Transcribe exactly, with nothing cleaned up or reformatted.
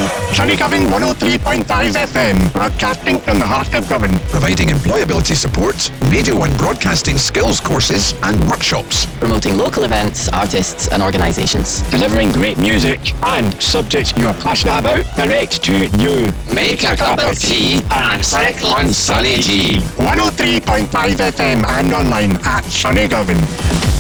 Sunnygovan one oh three point five F M, broadcasting from the heart of Govan. Providing employability support, radio and broadcasting skills courses and workshops. Promoting local events, artists and organisations. Delivering great music and subjects you are passionate about direct to you. Make a cup of tea and click on Sunny G. one oh three point five F M and online at Sunnygovan.